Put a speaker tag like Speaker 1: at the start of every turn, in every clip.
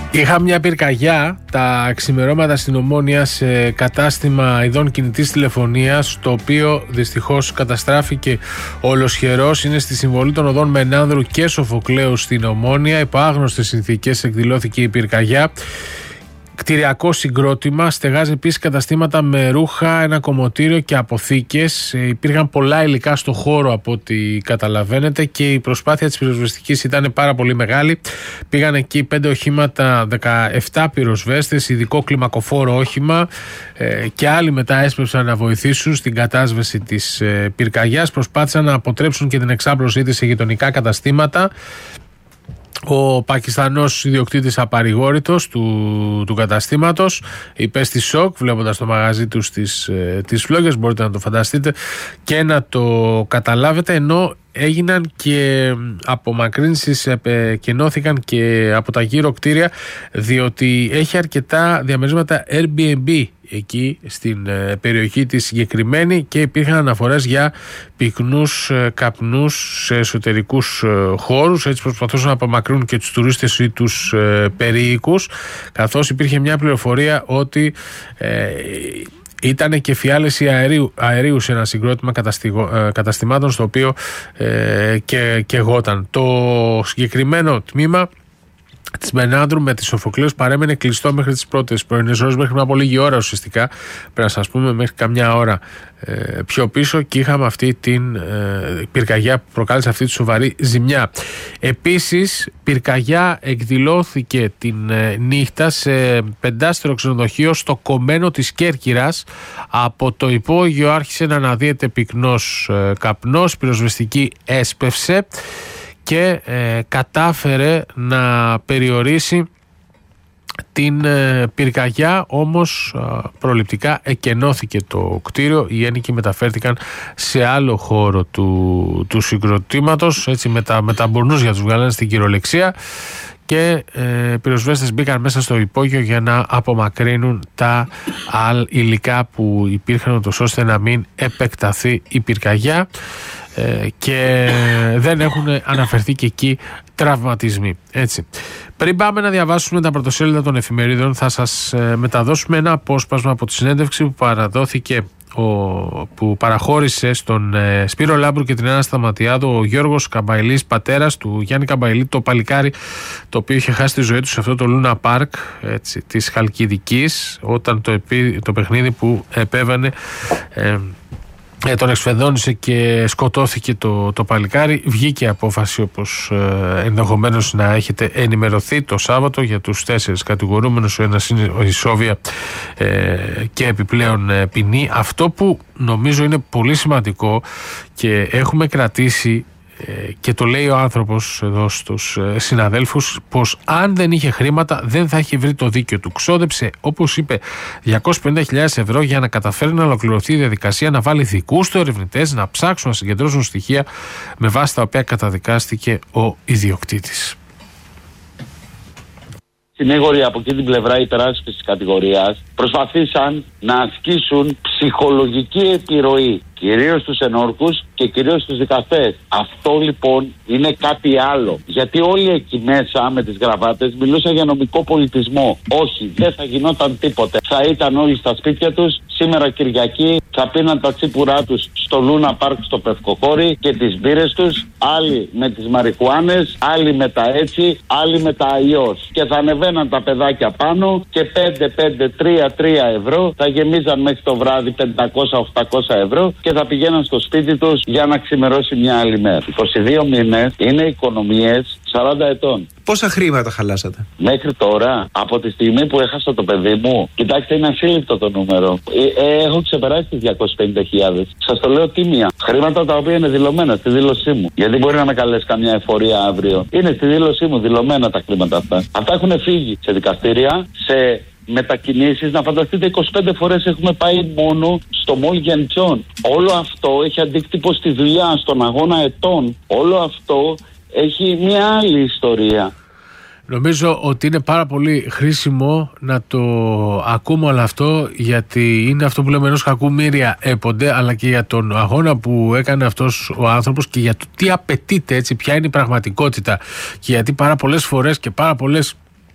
Speaker 1: Είχα μια πυρκαγιά τα ξημερώματα στην Ομόνια σε κατάστημα ειδών κινητής τηλεφωνίας, το οποίο δυστυχώς καταστράφηκε ολοσχερός. Είναι στη συμβολή των οδών Μενάνδρου και Σοφοκλέου στην Ομόνια. Υπό άγνωστες συνθήκες εκδηλώθηκε η πυρκαγιά. Κτηριακό συγκρότημα, στεγάζει επίσης καταστήματα με ρούχα, ένα κομμωτήριο και αποθήκες. Υπήρχαν πολλά υλικά στο χώρο από ό,τι καταλαβαίνετε και η προσπάθεια της πυροσβεστικής ήταν πάρα πολύ μεγάλη. Πήγαν εκεί 5 οχήματα, 17 πυροσβέστες, ειδικό κλιμακοφόρο όχημα και άλλοι μετά έσπευσαν να βοηθήσουν στην κατάσβεση της πυρκαγιάς. Προσπάθησαν να αποτρέψουν και την εξάπλωσή της σε γειτονικά καταστήματα. Ο Πακιστανός ιδιοκτήτης απαρηγόρητος του καταστήματος υπέστη σοκ βλέποντας το μαγαζί του τις φλόγες, μπορείτε να το φανταστείτε και να το καταλάβετε, ενώ έγιναν και απομακρύνσεις, επεκενώθηκαν και από τα γύρω κτίρια, διότι έχει αρκετά διαμερίσματα Airbnb εκεί στην περιοχή τη συγκεκριμένη και υπήρχαν αναφορές για πυκνούς καπνούς σε εσωτερικούς χώρους. Έτσι προσπαθούσαν να απομακρύνουν και τους τουρίστες ή τους περιοίκους, καθώς υπήρχε μια πληροφορία ότι ήταν και φιάλεση αερίου σε ένα συγκρότημα καταστημάτων στο οποίο καιγόταν. Το συγκεκριμένο τμήμα της Μενάνδρου με τη Σοφοκλέου παρέμενε κλειστό μέχρι τις πρώτες πρωινές ώρες, μέχρι μια πολύ λίγη ώρα ουσιαστικά, πρέπει να σας πούμε, μέχρι καμιά ώρα πιο πίσω, και είχαμε αυτή την πυρκαγιά που προκάλεσε αυτή τη σοβαρή ζημιά. Επίσης, πυρκαγιά εκδηλώθηκε την νύχτα σε 5-στερο ξενοδοχείο στο Κομμένο της Κέρκυρας. Από το υπόγειο άρχισε να αναδύεται πυκνός καπνός, πυροσβεστική έσπευσε και κατάφερε να περιορίσει την πυρκαγιά, όμως προληπτικά εκενώθηκε το κτίριο. Οι ένοικοι μεταφέρθηκαν σε άλλο χώρο του συγκροτήματος, έτσι με τα μπουρνούζια τους βγάλανε στην κυριολεξία και πυροσβέστες μπήκαν μέσα στο υπόγειο για να απομακρύνουν τα υλικά που υπήρχαν, ώστε να μην επεκταθεί η πυρκαγιά. Και δεν έχουν αναφερθεί και εκεί τραυματισμοί. Έτσι. Πριν πάμε να διαβάσουμε τα πρωτοσέλιδα των εφημερίδων, θα σας μεταδώσουμε ένα απόσπασμα από τη συνέντευξη που παραδόθηκε, που παραχώρησε στον Σπύρο Λάμπρου και την Άννα Σταματιάδου ο Γιώργος Καμπαϊλής, πατέρας του Γιάννη Καμπαϊλή, το παλικάρι το οποίο είχε χάσει τη ζωή του σε αυτό το Λούνα Πάρκ, έτσι, της Χαλκιδικής, όταν το παιχνίδι που επέβανε τον εξφεδόνησε και σκοτώθηκε το παλικάρι. Βγήκε απόφαση, όπως ενδεχομένως να έχετε ενημερωθεί, το Σάββατο για τους 4 κατηγορούμενους. Ο ένας είναι ο Ισόβια και επιπλέον ποινή. Αυτό που νομίζω είναι πολύ σημαντικό και έχουμε κρατήσει, και το λέει ο άνθρωπος εδώ στους συναδέλφους, πως αν δεν είχε χρήματα δεν θα είχε βρει το δίκαιο του. Ξόδεψε, όπως είπε, 250.000 ευρώ για να καταφέρει να ολοκληρωθεί η διαδικασία, να βάλει δικούς του ερευνητές να ψάξουν, να συγκεντρώσουν στοιχεία με βάση τα οποία καταδικάστηκε ο ιδιοκτήτης.
Speaker 2: Συνήγοροι από εκεί την πλευρά υπεράσπισης της κατηγορίας προσπαθήσαν να ασκήσουν ψυχολογική επιρροή κυρίως στους ενόρκους και κυρίως στους δικαστές. Αυτό λοιπόν είναι κάτι άλλο. Γιατί όλοι εκεί μέσα με τις γραβάτες μιλούσαν για νομικό πολιτισμό. Όχι, δεν θα γινόταν τίποτε. Θα ήταν όλοι στα σπίτια τους σήμερα Κυριακή, θα πίναν τα τσίπουρά τους στο Λούνα Πάρκ στο Πευκοχώρι και τις μπύρες τους, άλλοι με τις μαριχουάνες, άλλοι με τα έτσι, άλλοι με τα αλλιώς. Και θα ανεβαίναν τα παιδάκια πάνω και 5-3 ευρώ θα γεμίζαν μέχρι το βράδυ 500-800 ευρώ και θα πηγαίναν στο σπίτι τους για να ξημερώσει μια άλλη μέρα. 22 μήνες είναι οικονομίες 40 ετών.
Speaker 3: Πόσα χρήματα χαλάσατε?
Speaker 2: Μέχρι τώρα, από τη στιγμή που έχασα το παιδί μου, κοιτάξτε, είναι ασύλληπτο το νούμερο. Έχω ξεπεράσει τις 250.000. Σας το λέω τίμια. Χρήματα τα οποία είναι δηλωμένα στη δήλωσή μου. Γιατί μπορεί να με καλέσει καμιά εφορία αύριο. Είναι στη δήλωσή μου δηλωμένα τα χρήματα αυτά. Αυτά έχουν φύγει σε δικαστήρια, σε μετακινήσεις. Να φανταστείτε, 25 φορές έχουμε πάει μόνο στο Μόλ Γεντσών. Όλο αυτό έχει αντίκτυπο στη δουλειά, στον αγώνα ετών. Όλο αυτό έχει μια άλλη ιστορία.
Speaker 1: Νομίζω ότι είναι πάρα πολύ χρήσιμο να το ακούμε όλο αυτό, γιατί είναι αυτό που λέμε ενός κακού μοίρια έπονται, αλλά και για τον αγώνα που έκανε αυτός ο άνθρωπος και για το τι απαιτείται, έτσι, ποια είναι η πραγματικότητα, και γιατί πάρα πολλές φορές και πάρα πολλές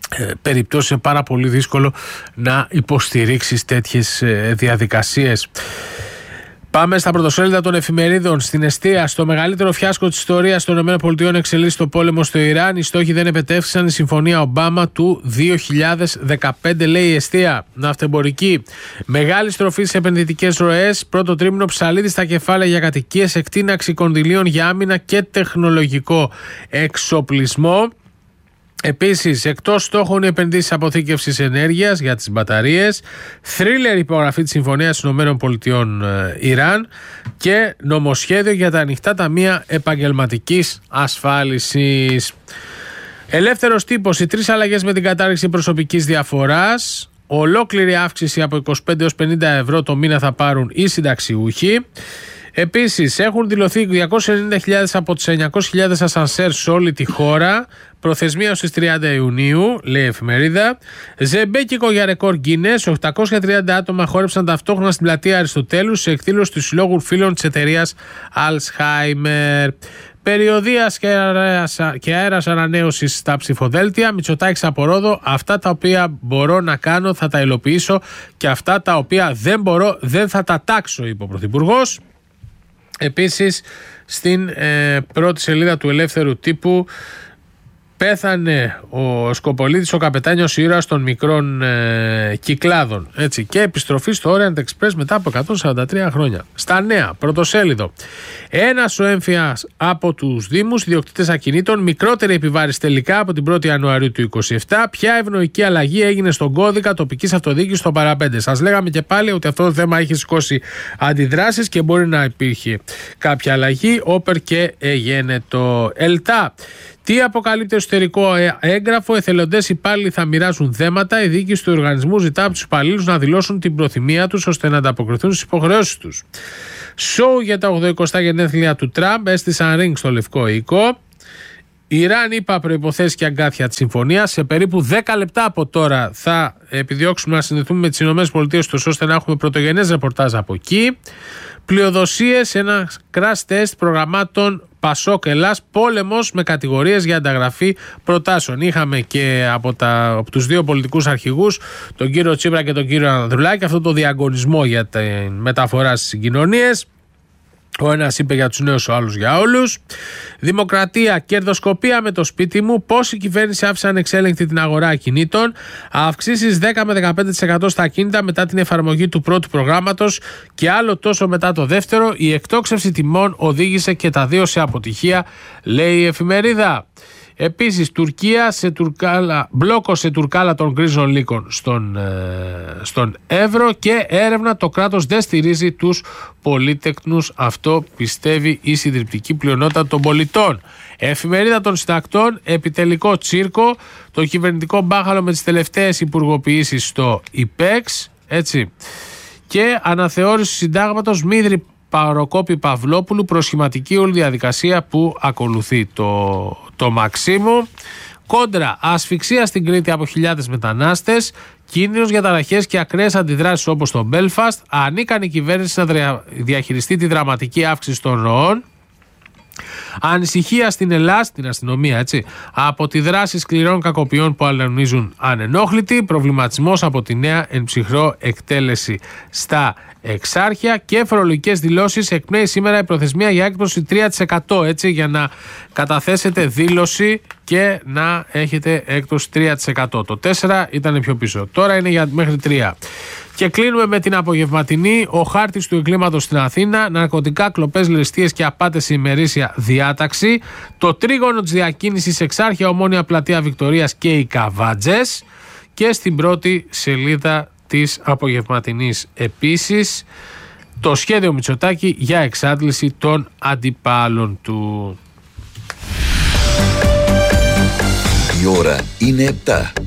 Speaker 1: περιπτώσεις είναι πάρα πολύ δύσκολο να υποστηρίξεις τέτοιες διαδικασίες. Πάμε στα πρωτοσέλιδα των εφημερίδων. Στην εστία, στο μεγαλύτερο φιάσκο της ιστορίας των ΗΠΑ εξελίσσεται το πόλεμο στο Ιράν. Οι στόχοι δεν επετέφθησαν. Η συμφωνία Ομπάμα του 2015, λέει η εστία. Ναυτεμπορική. Μεγάλη στροφή σε επενδυτικές ροές. Πρώτο τρίμηνο ψαλίδι στα κεφάλαια για κατοικίες, εκτείναξη κονδυλίων για άμυνα και τεχνολογικό εξοπλισμό. Επίσης, εκτός στόχων οι επενδύσεις αποθήκευσης ενέργειας για τις μπαταρίες, θρίλερ υπογραφή της Συμφωνίας των ΗΠΑ Ιράν και νομοσχέδιο για τα ανοιχτά ταμεία επαγγελματικής ασφάλισης. Ελεύθερος τύπος, οι 3 αλλαγές με την κατάργηση προσωπικής διαφοράς. Ολόκληρη αύξηση από 25 έως 50 ευρώ το μήνα θα πάρουν οι συνταξιούχοι. Επίσης, έχουν δηλωθεί 290.000 από τις 900.000 ασανσέρ σε όλη τη χώρα. Προθεσμία στις 30 Ιουνίου, λέει η εφημερίδα. Ζεμπέκικο για ρεκόρ Γκίνες. 830 άτομα χόρεψαν ταυτόχρονα στην πλατεία Αριστοτέλου σε εκδήλωση του Συλλόγου Φίλων της εταιρείας Alzheimer. Περιοδίας και αέρας ανανέωσης στα ψηφοδέλτια. Μητσοτάκης από Ρόδο. Αυτά τα οποία μπορώ να κάνω θα τα υλοποιήσω και αυτά τα οποία δεν μπορώ δεν θα τα τάξω, είπε ο Πρωθυπουργός. Επίσης, στην πρώτη σελίδα του Ελεύθερου Τύπου, πέθανε ο Σκοπολίτης, ο καπετάνιος ήρωας των μικρών κυκλάδων. Έτσι, και επιστροφή στο Orient Express μετά από 143 χρόνια. Στα νέα, πρωτοσέλιδο. Ένας ο έμφυας από τους Δήμους, ιδιοκτήτες ακινήτων, μικρότερη επιβάρηση τελικά από την 1η Ιανουαρίου του 2027. Ποια ευνοϊκή αλλαγή έγινε στον κώδικα τοπικής αυτοδιοίκησης στο παραπέντε. Σας λέγαμε και πάλι ότι αυτό το θέμα έχει σηκώσει αντιδράσεις και μπορεί να υπήρχε κάποια αλλαγή. Όπερ και εγένετο. ΕΛΤΑ. Τι αποκαλύπτει εσωτερικό έγγραφο, εθελοντές υπάλληλοι θα μοιράζουν δέματα. Η διοίκηση του οργανισμού ζητά από τους υπαλλήλους να δηλώσουν την προθυμία τους ώστε να ανταποκριθούν στις υποχρεώσεις τους. Σοου για τα 80 γενέθλια του Τραμπ, έστησαν ring στο Λευκό Οίκο. Ιράν, είπα, προϋποθέσεις και αγκάθια της συμφωνίας. Σε περίπου 10 λεπτά από τώρα θα επιδιώξουμε να συνδεθούμε με τις ΗΠΑ ώστε να έχουμε πρωτογενές ρεπορτάζ από εκεί. Πλειοδοσίες, ένα crash test προγραμμάτων Πασόκ Ελλάς, πόλεμος με κατηγορίες για ανταγραφή προτάσεων. Είχαμε και από τους δύο πολιτικούς αρχηγούς, τον κύριο Τσίπρα και τον κύριο Ανδρουλάκη, αυτό το διαγωνισμό για τη μεταφορά στις συγκοινωνίες. Ο ένας είπε για τους νέους, ο άλλος για όλους. Δημοκρατία, κερδοσκοπία με το σπίτι μου. Πώς η κυβέρνηση άφησε ανεξέλεγκτη την αγορά ακινήτων. Αυξήσεις 10 με 15% στα ακίνητα μετά την εφαρμογή του πρώτου προγράμματος και άλλο τόσο μετά το δεύτερο. Η εκτόξευση τιμών οδήγησε και τα δύο σε αποτυχία, λέει η εφημερίδα. Επίσης, Τουρκία μπλόκο σε τουρκάλα των γκρίζων λύκων στον Εύρο και έρευνα, το κράτος δεν στηρίζει τους πολίτεκνους. Αυτό πιστεύει η συντριπτική πλειονότητα των πολιτών. Εφημερίδα των Συντακτών, επιτελικό τσίρκο, το κυβερνητικό μπάχαλο με τις τελευταίες υπουργοποιήσεις στο ΙΠΕΞ, έτσι, και αναθεώρηση του συντάγματος Μίδρη Παροκόπη Παυλόπουλου, προσχηματική όλη διαδικασία που ακολουθεί το Μαξίμου. Κόντρα, ασφυξία στην Κρήτη από χιλιάδες μετανάστες, κίνδυνος για ταραχές και ακραίες αντιδράσεις όπως το Μπέλφαστ, ανίκανη κυβέρνηση να διαχειριστεί τη δραματική αύξηση των ροών. Ανησυχία στην Ελλάδα, στην αστυνομία, έτσι, από τη δράση σκληρών κακοποιών που αλωνίζουν ανενόχλητοι. Προβληματισμός από τη νέα εν ψυχρό εκτέλεση στα Εξάρχεια και φορολογικές δηλώσεις. Εκπνέει σήμερα η προθεσμία για έκπτωση 3%, έτσι, για να καταθέσετε δήλωση και να έχετε έκπτωση 3%. Το 4 ήταν πιο πίσω, τώρα είναι για μέχρι 3%. Και κλείνουμε με την απογευματινή. Ο χάρτης του εγκλήματος στην Αθήνα. Ναρκωτικά, κλοπές, ληστείες και απάτες σε ημερήσια διάταξη. Το τρίγωνο της διακίνησης, Εξάρχεια, Ομόνια, Πλατεία Βικτωρίας και οι Καβάτζες. Και στην πρώτη σελίδα της απογευματινής επίσης το σχέδιο Μητσοτάκη για εξάντληση των αντιπάλων του.
Speaker 3: Η ώρα είναι 7.